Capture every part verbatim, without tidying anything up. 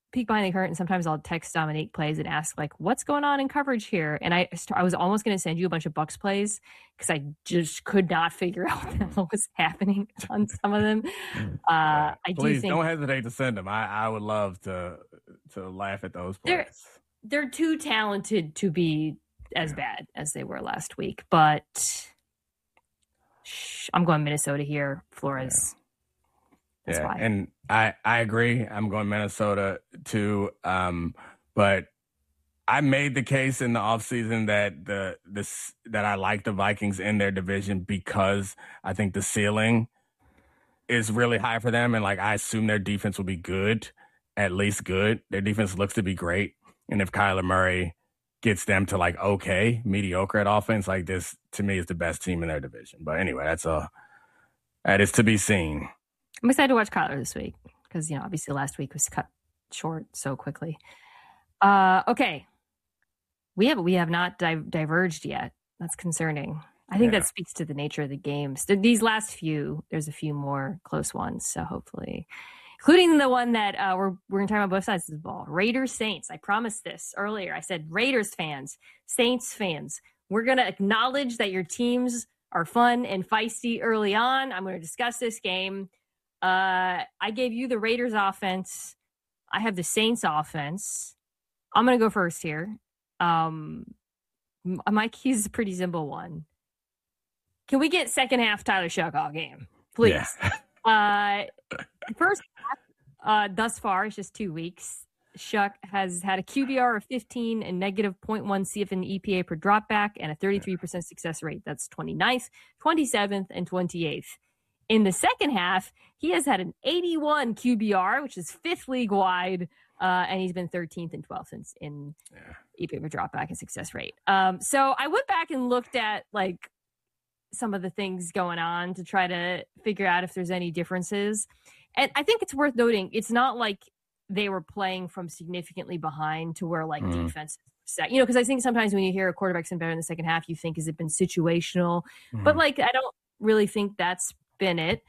peek behind the curtain. Sometimes I'll text Dominique plays and ask, like, what's going on in coverage here? And I I was almost going to send you a bunch of Bucks plays because I just could not figure out what the hell was happening on some of them. Uh, I Please do think don't hesitate to send them. I, I would love to to laugh at those plays. They're, they're too talented to be as yeah. bad as they were last week. But shh, I'm going Minnesota here. Flores. Yeah. That's yeah, why. And I, I agree. I'm going Minnesota too. Um, but I made the case in the offseason that the this that I like the Vikings in their division because I think the ceiling is really high for them. And like I assume their defense will be good, at least good. Their defense looks to be great. And if Kyler Murray gets them to like okay, mediocre at offense, like this to me is the best team in their division. But anyway, that's a that is to be seen. I'm excited to watch Kyler this week because, you know, obviously last week was cut short so quickly. Uh, okay. We have we have not di- diverged yet. That's concerning. I think yeah. that speaks to the nature of the games. These last few, there's a few more close ones. So hopefully, including the one that uh, we're we're going to talk about both sides of the ball. Raiders Saints. I promised this earlier. I said Raiders fans, Saints fans. We're going to acknowledge that your teams are fun and feisty early on. I'm going to discuss this game. Uh, I gave you the Raiders offense. I have the Saints offense. I'm going to go first here. Um, my key is a pretty simple one. Can we get second half Tyler Shough all game, please? Yeah. uh, first half, uh, thus far, it's just two weeks. Shough has had a Q B R of fifteen and negative zero point one C F N E P A per dropback and a thirty-three percent success rate. That's twenty-ninth, twenty-seventh, and twenty-eighth. In the second half, he has had an eighty-one Q B R, which is fifth league-wide, uh, and he's been thirteenth and twelfth in, in yeah. E P A per dropback and success rate. Um, so I went back and looked at, like, some of the things going on to try to figure out if there's any differences. And I think it's worth noting, it's not like they were playing from significantly behind to where, like, mm. defense set. You know, because I think sometimes when you hear a quarterback's been better in the second half, you think, has it been situational? Mm. But, like, I don't really think that's been it.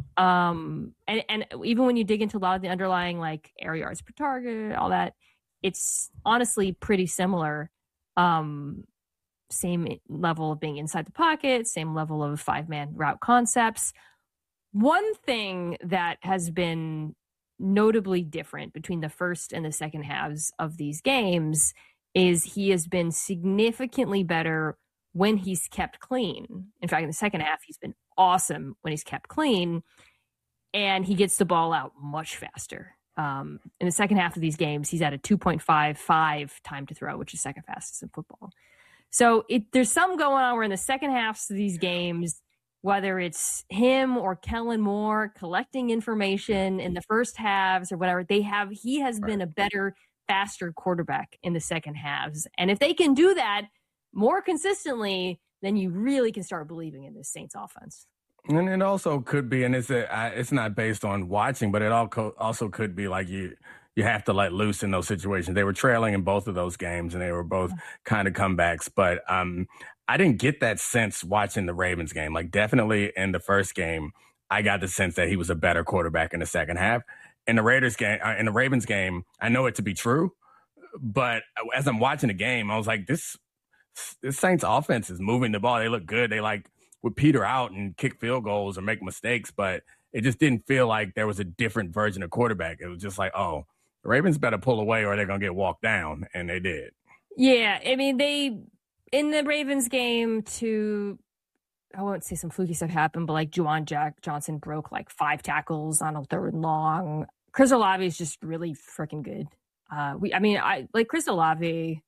Um, and, and even when you dig into a lot of the underlying, like, air yards per target, all that, it's honestly pretty similar. Um, same level of being inside the pocket, same level of five-man route concepts. One thing that has been notably different between the first and the second halves of these games is he has been significantly better when he's kept clean. In fact, in the second half, he's been awesome when he's kept clean, and he gets the ball out much faster. Um, in the second half of these games, he's at a two point five five time to throw, which is second fastest in football. So it, there's some going on where in the second halves of these games, whether it's him or Kellen Moore collecting information in the first halves or whatever, they have he has been a better, faster quarterback in the second halves. And if they can do that more consistently, then you really can start believing in this Saints offense. And it also could be, and it's a, it's not based on watching, but it also could be like you you have to let loose in those situations. They were trailing in both of those games, and they were both kind of comebacks. But um, I didn't get that sense watching the Ravens game. Like, definitely in the first game, I got the sense that he was a better quarterback in the second half. In the Raiders game, uh, in the Ravens game, I know it to be true. But as I'm watching the game, I was like, this this Saints offense is moving the ball. They look good. They like would peter out and kick field goals or make mistakes, but it just didn't feel like there was a different version of quarterback. It was just like, oh, the Ravens better pull away or they're going to get walked down, and they did. Yeah, I mean, they, in the Ravens game, to, I won't say some fluky stuff happened, but like Juwan Jack Johnson broke like five tackles on a third and long. Chris Olave is just really freaking good. Uh, we, I mean, I like Chris Olave.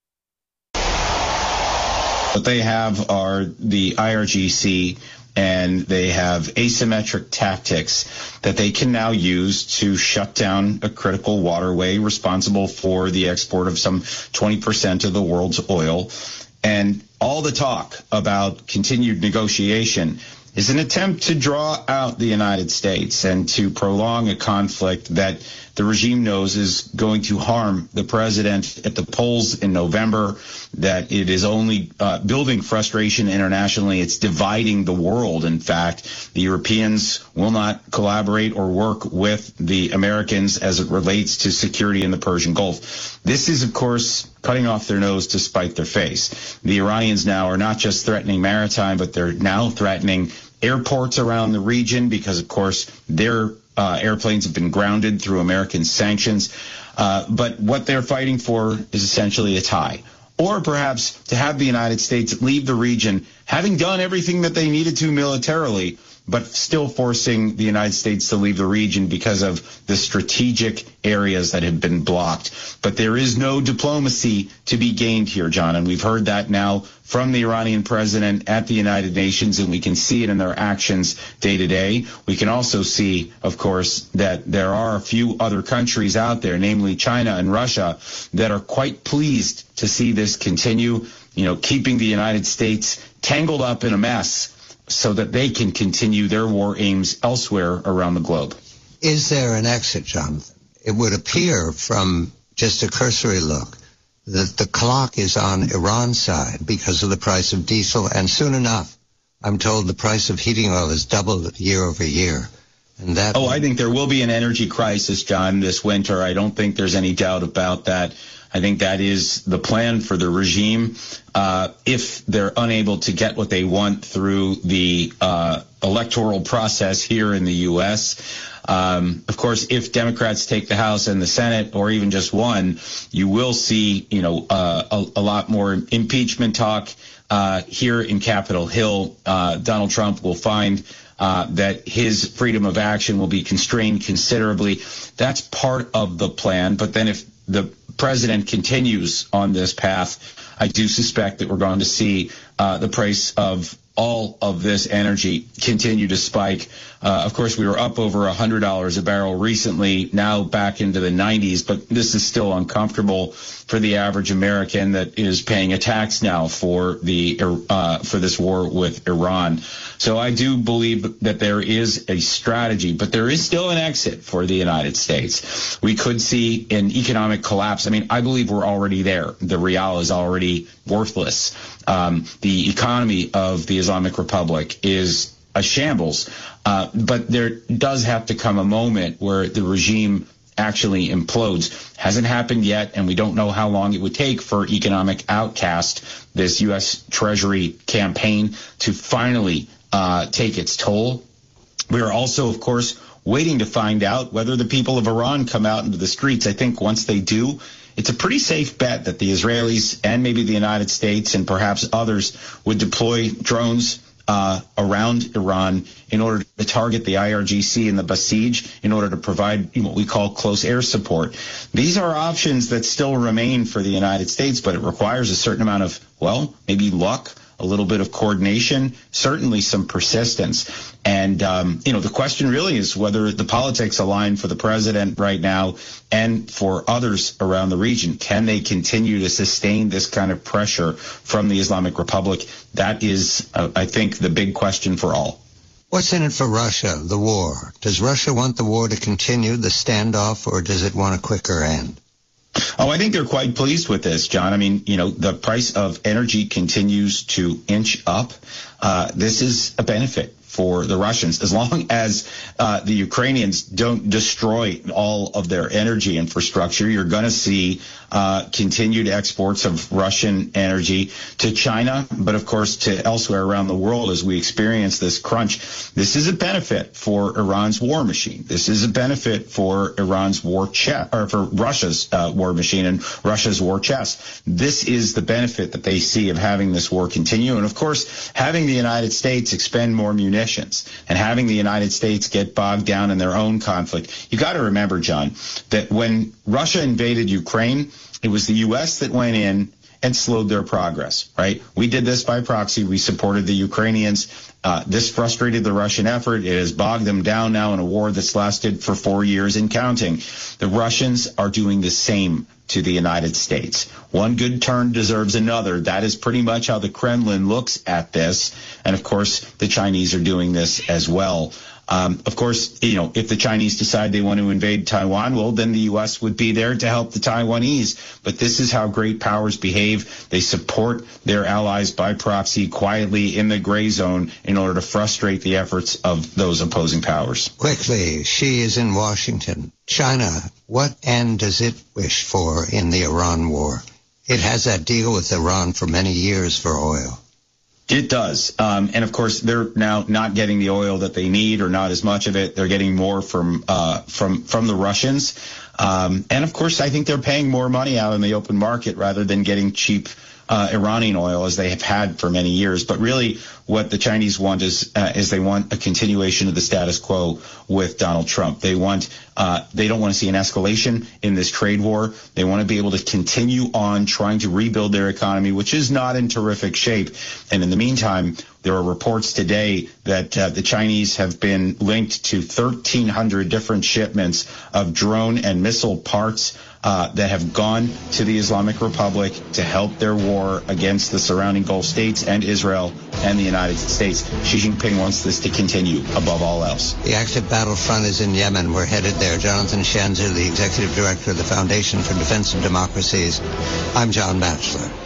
What they have are the I R G C, and they have asymmetric tactics that they can now use to shut down a critical waterway responsible for the export of some twenty percent of the world's oil. And all the talk about continued negotiation is an attempt to draw out the United States and to prolong a conflict that the regime knows is going to harm the president at the polls in November, that it is only uh, building frustration internationally. It's dividing the world. In fact, the Europeans will not collaborate or work with the Americans as it relates to security in the Persian Gulf. This is, of course, cutting off their nose to spite their face. The Iranians now are not just threatening maritime, but they're now threatening airports around the region because, of course, their uh, airplanes have been grounded through American sanctions. Uh, but what they're fighting for is essentially a tie. Or perhaps to have the United States leave the region, having done everything that they needed to militarily, but still forcing the United States to leave the region because of the strategic areas that have been blocked. But there is no diplomacy to be gained here, John, and we've heard that now from the Iranian president at the United Nations, and we can see it in their actions day to day. We can also see, of course, that there are a few other countries out there, namely China and Russia, that are quite pleased to see this continue, you know, keeping the United States tangled up in a mess so that they can continue their war aims elsewhere around the globe. Is there an exit, Jonathan? It would appear from just a cursory look that the clock is on Iran's side because of the price of diesel, and soon enough, I'm told the price of heating oil has doubled year over year. And that oh, I think there will be an energy crisis, John, this winter. I don't think there's any doubt about that. I think that is the plan for the regime. Uh, if they're unable to get what they want through the uh, electoral process here in the U S, um, of course, if Democrats take the House and the Senate, or even just one, you will see, you know, uh, a, a lot more impeachment talk uh, here in Capitol Hill. Uh, Donald Trump will find Uh, that his freedom of action will be constrained considerably. That's part of the plan. But then if the president continues on this path, I do suspect that we're going to see uh, the price of all of this energy continue to spike. Uh, of course, we were up over one hundred dollars a barrel recently, now back into the nineties, but this is still uncomfortable for the average American that is paying a tax now for the uh, for this war with Iran. So I do believe that there is a strategy, but there is still an exit for the United States. We could see an economic collapse. I mean, I believe we're already there. The rial is already worthless. Um, the economy of the Islamic Republic is a shambles. Uh, but there does have to come a moment where the regime actually implodes. Hasn't happened yet, and we don't know how long it would take for economic outcast, this U S Treasury campaign, to finally uh, take its toll. We are also, of course, waiting to find out whether the people of Iran come out into the streets. I think once they do, it's a pretty safe bet that the Israelis and maybe the United States and perhaps others would deploy drones Uh, around Iran in order to target the I R G C and the Basij in order to provide what we call close air support. These are options that still remain for the United States, but it requires a certain amount of, well, maybe luck, a little bit of coordination, certainly some persistence. And, um, you know, the question really is whether the politics align for the president right now and for others around the region. Can they continue to sustain this kind of pressure from the Islamic Republic? That is, uh, I think, the big question for all. What's in it for Russia, the war? Does Russia want the war to continue, the standoff, or does it want a quicker end? Oh, I think they're quite pleased with this, John. I mean, you know, the price of energy continues to inch up. Uh, this is a benefit for the Russians. As long as uh, the Ukrainians don't destroy all of their energy infrastructure, you're going to see uh, continued exports of Russian energy to China, but of course to elsewhere around the world as we experience this crunch. This is a benefit for Iran's war machine. This is a benefit for Iran's war chest, or for Russia's uh, war machine and Russia's war chest. This is the benefit that they see of having this war continue. And of course, having the United States expend more munitions and having the United States get bogged down in their own conflict. You got to remember, John, that when Russia invaded Ukraine, it was the U S that went in and slowed their progress, right? We did this by proxy. We supported the Ukrainians. Uh, this frustrated the Russian effort. It has bogged them down now in a war that's lasted for four years and counting. The Russians are doing the same to the United States. One good turn deserves another. That is pretty much how the Kremlin looks at this. And of course, the Chinese are doing this as well. Um, of course, you know, if the Chinese decide they want to invade Taiwan, well, then the U S would be there to help the Taiwanese. But this is how great powers behave. They support their allies by proxy, quietly in the gray zone, in order to frustrate the efforts of those opposing powers. Quickly, Xi is in Washington. China, what end does it wish for in the Iran war? It has that deal with Iran for many years for oil. It does. Um, and, of course, they're now not getting the oil that they need, or not as much of it. They're getting more from uh, from from the Russians. Um, and, of course, I think they're paying more money out in the open market rather than getting cheap uh, Iranian oil, as they have had for many years. But really what the Chinese want is uh, is they want a continuation of the status quo with Donald Trump. They want uh, they don't want to see an escalation in this trade war. They want to be able to continue on trying to rebuild their economy, which is not in terrific shape. And in the meantime, there are reports today that uh, the Chinese have been linked to thirteen hundred different shipments of drone and missile parts uh, that have gone to the Islamic Republic to help their war against the surrounding Gulf states and Israel and the United States. Xi Jinping wants this to continue above all else. The active battlefront is in Yemen. We're headed there. Jonathan Shanzer, the Executive Director of the Foundation for Defense of Democracies. I'm John Batchelor.